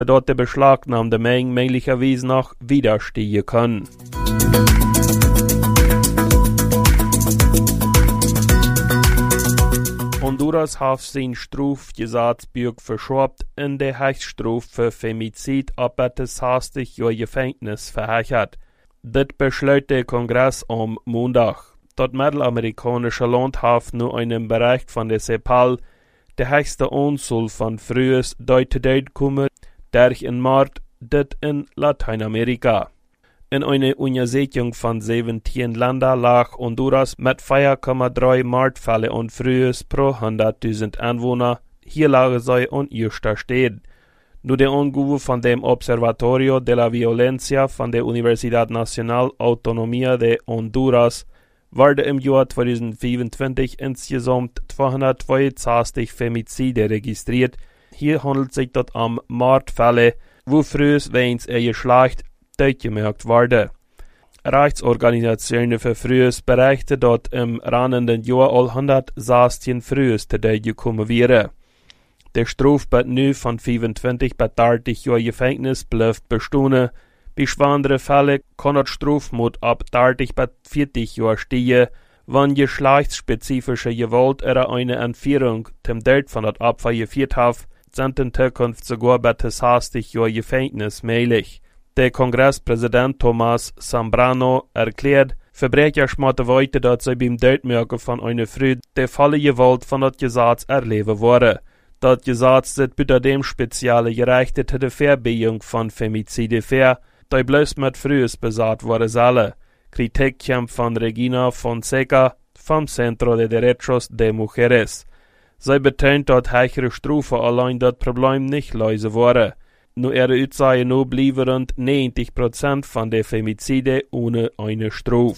dort der beschlagnahmte Menge möglicherweise noch widerstehen können. Honduras hat sein Strafgesetzbuch verschoben in der Höchststrafe für Femizid ab das 60 Jahre Gefängnis verhängt. Das beschloss der Kongress am Montag. Das mittelamerikanische Land hat nur einen Bericht von der CEPAL, der höchste Anzahl von frühes Deutschen kommen, durch in Mord, das in Lateinamerika. In einer Untersuchung von 17 Ländern lag Honduras mit 4,3 Mordfälle und frühes pro 100.000 Einwohner. Hier lagen sie an erster Stelle. Nur der Angabe von dem Observatorio de la Violencia von der Universidad Nacional Autonomía de Honduras wurde im Jahr 2025 insgesamt 262 Femizide registriert. Hier handelt es sich dort um Mordfälle, wo frühes wegen ihr Geschlecht durchgemerkt wurde. Rechtsorganisationen für frühes berichten dort im rannenden Jahr all 116 frühes durchgekommen wäre. Der Strafbett nu von 25 bis 30 Jahren Gefängnis bleibt bestehen. Bei schweren Fällen kann das Strafmaß ab 30 bis 40 Jahren steigen, wenn geschlechtsspezifische Gewalt oder eine Entführung zum Tod von das Opfer geführt hat, sind in Zukunft sogar bis 60 Jahre Gefängnis möglich. Der Kongresspräsident Thomas Zambrano erklärt, Verbrecher schmatten weiter, dass sie beim Todmerken von einer Frau der volle Gewalt von das Gesetz erleben wurde. Das Gesetz sieht bei dem spezielle Gerechte zur Verbiehung von Femizide vor, die bloß mit frühes besagt worden sollen. Kritik kommt von Regina Fonseca vom Centro de Derechos de Mujeres. Sie betont, dass höhere Strafen allein das Problem nicht lösen wollen. Nur ihre Aussage nur blieben rund 90% von der Femizide ohne eine Strafe.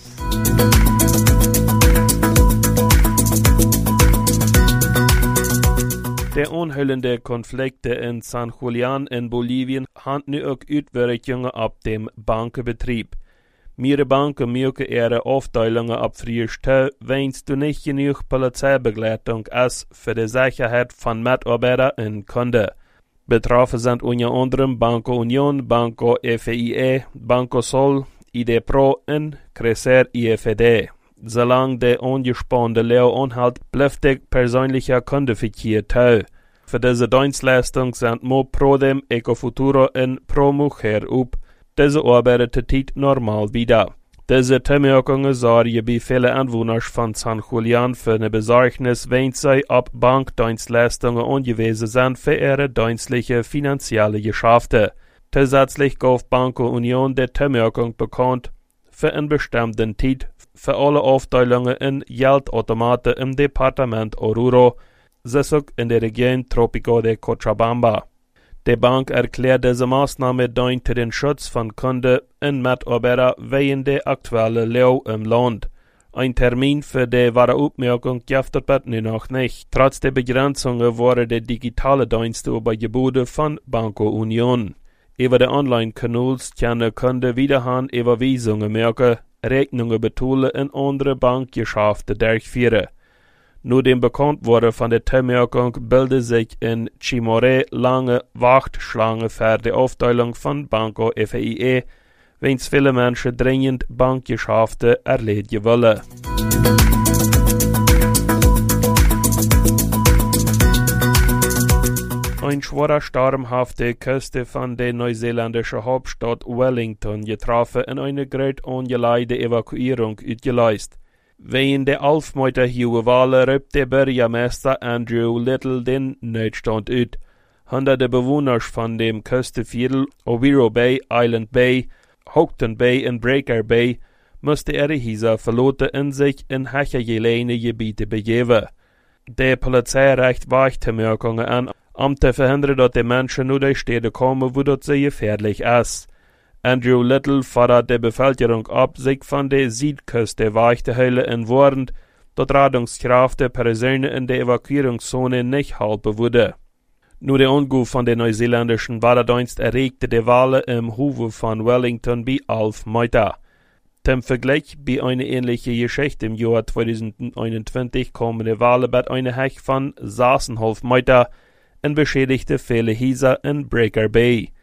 Der unheilende Konflikte in San Julián in Bolivien hat nu auch Auswirkungen auf dem Bankenbetrieb. Mehrere Banken merken ihre Aufteilungen ab Frühstück, wenn du nicht genug Polizeibegleitung ist für die Sicherheit von Mitarbeitern und Kunden. Betroffen sind unter anderem Banco Unión, Banco FIE, Banco Sol, ID Pro und Crecer IFD. Solange der angespannte Leo anhält, bleibt der persönliche Kundenverkehr tau. Für diese Dienstleistung sind mo pro dem Ecofuturo und pro Mujer up. Diese arbeitet Zeit normal wieder. Diese Bemerkungen sorgen bei vielen Anwohnern von San Julián für eine Besorgnis, wenn sie ab Bankdienstleistungen angewiesen sind für ihre dienstliche finanzielle Geschäfte. Zusätzlich gab Banco Unión die Bemerkung bekannt, für einen bestimmten Zeit für alle Aufteilungen in Geldautomaten im Departement Oruro, auch in der Region Tropico de Cochabamba. Die Bank erklärt diese Maßnahme dient den Schutz von Kunden und Mitarbeitern wegen der aktuellen Lage im Land. Ein Termin für die Wiederaufmerkung gibt es nur noch nicht. Trotz der Begrenzungen wurden die digitale Dienste übergeboten von Banco Unión. Über die Online-Kanäle können Kunden wiederhin Überweisungen merken, Rechnungen bezahlen und andere Bankgeschäfte durchführen. Nur dem Bekanntwerden von der Bemerkung bildet sich in Chimoré lange Warteschlange für die Aufteilung von Banco FIE, wenn viele Menschen dringend Bankgeschäfte erledigen wollen. Ein schwerer Sturm hat die Küste von der neuseeländischen Hauptstadt Wellington getroffen und eine groß angeleitete Evakuierung ausgelöst. Wegen der aufmeiterhohen Wale rübt der Bürgermeister Andrew Little den Notstand aus. Hunderte Bewohner von dem Küstenviertel Oviro Bay, Island Bay, Hougton Bay und Breaker Bay mussten ihre Häuser verlassen und sich in höhergelegene Gebiete begeben. Die Polizei reicht Wachbemerkungen an, um zu verhindern, dass die Menschen nur durch Städte kommen, wo das sehr gefährlich ist. Andrew Little fordert die Bevölkerung ab, sich von der Südküste wegzuhalten und warnt, dass Rettungskräfte Personen in der Evakuierungszone nicht helfen würden. Nur der Anruf von der neuseeländischen Wasserdienst erregte die Wale im Hafen von Wellington bei 11 Meter. Zum Vergleich bei einer ähnlichen Geschichte im Jahr 2021 kamen die Wale bei einer Höhe von 6,5 Meter en beschädigte viele Häuser in Breaker Bay.